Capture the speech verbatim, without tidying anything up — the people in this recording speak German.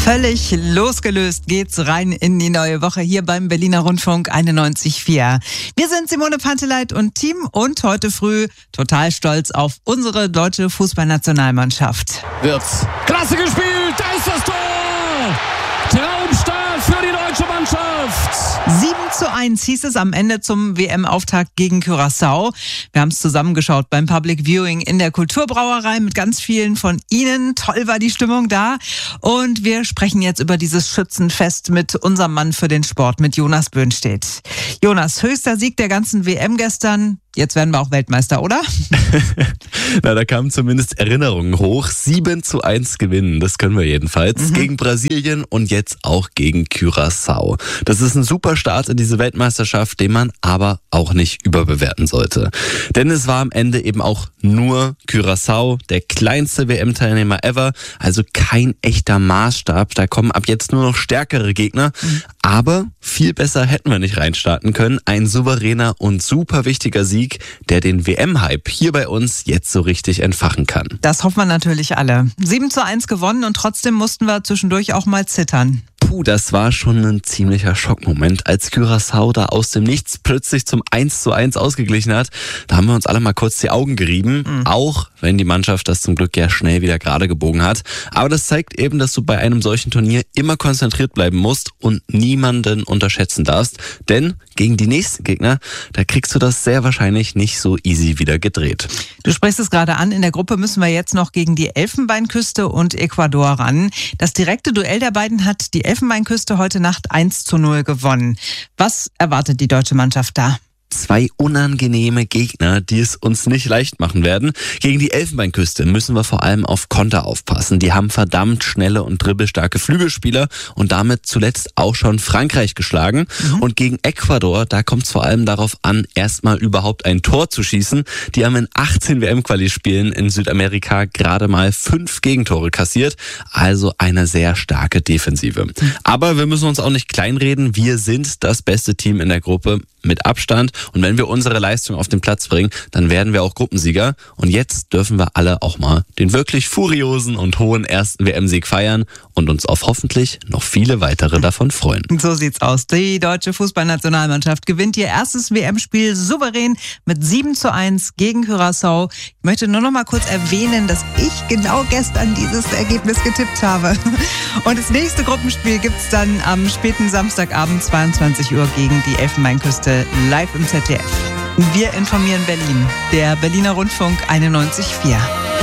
Völlig losgelöst geht's rein in die neue Woche hier beim Berliner Rundfunk einundneunzig Komma vier. Wir sind Simone Panteleit und Team und heute früh total stolz auf unsere deutsche Fußballnationalmannschaft. Wirtz. Klasse gespielt, da ist das Tor! Traumstart für die deutsche Mannschaft! sieben zu eins hieß es am Ende zum W M-Auftakt gegen Curaçao. Wir haben es zusammengeschaut beim Public Viewing in der Kulturbrauerei mit ganz vielen von Ihnen. Toll war die Stimmung da. Und wir sprechen jetzt über dieses Schützenfest mit unserem Mann für den Sport, mit Jonas Böhnstedt. Jonas, höchster Sieg der ganzen W M gestern. Jetzt werden wir auch Weltmeister, oder? Na, da kamen zumindest Erinnerungen hoch. sieben zu eins gewinnen, das können wir jedenfalls. Mhm. Gegen Brasilien und jetzt auch gegen Curaçao. Das ist ein super Start in diese Weltmeisterschaft, den man aber auch nicht überbewerten sollte. Denn es war am Ende eben auch nur Curaçao, der kleinste W M-Teilnehmer ever. Also kein echter Maßstab. Da kommen ab jetzt nur noch stärkere Gegner. Mhm. Aber viel besser hätten wir nicht reinstarten können. Ein souveräner und super wichtiger Sieg, der den W M-Hype hier bei uns jetzt so richtig entfachen kann. Das hoffen wir natürlich alle. sieben zu eins gewonnen und trotzdem mussten wir zwischendurch auch mal zittern. Puh, das war schon ein ziemlicher Schockmoment, als Curaçao da aus dem Nichts plötzlich zum eins zu eins ausgeglichen hat. Da haben wir uns alle mal kurz die Augen gerieben, mhm. auch wenn die Mannschaft das zum Glück ja schnell wieder gerade gebogen hat. Aber das zeigt eben, dass du bei einem solchen Turnier immer konzentriert bleiben musst und niemanden unterschätzen darfst. Denn gegen die nächsten Gegner, da kriegst du das sehr wahrscheinlich nicht so easy wieder gedreht. Du sprichst es gerade an, in der Gruppe müssen wir jetzt noch gegen die Elfenbeinküste und Ecuador ran. Das direkte Duell der beiden hat die Elfenbeinküste heute Nacht eins zu null gewonnen. Was erwartet die deutsche Mannschaft da? Zwei unangenehme Gegner, die es uns nicht leicht machen werden. Gegen die Elfenbeinküste müssen wir vor allem auf Konter aufpassen. Die haben verdammt schnelle und dribbelstarke Flügelspieler und damit zuletzt auch schon Frankreich geschlagen. Mhm. Und gegen Ecuador, da kommt es vor allem darauf an, erstmal überhaupt ein Tor zu schießen. Die haben in achtzehn W M-Quali-Spielen in Südamerika gerade mal fünf Gegentore kassiert. Also eine sehr starke Defensive. Mhm. Aber wir müssen uns auch nicht kleinreden. Wir sind das beste Team in der Gruppe mit Abstand. Und wenn wir unsere Leistung auf den Platz bringen, dann werden wir auch Gruppensieger. Und jetzt dürfen wir alle auch mal den wirklich furiosen und hohen ersten W M-Sieg feiern und uns auf hoffentlich noch viele weitere davon freuen. So sieht's aus. Die deutsche Fußballnationalmannschaft gewinnt ihr erstes W M-Spiel souverän mit sieben zu eins gegen Curaçao. Ich möchte nur noch mal kurz erwähnen, dass ich genau gestern dieses Ergebnis getippt habe. Und das nächste Gruppenspiel gibt's dann am späten Samstagabend zweiundzwanzig Uhr gegen die Elfenbeinküste live im Z D F. Wir informieren Berlin. Der Berliner Rundfunk einundneunzig Komma vier.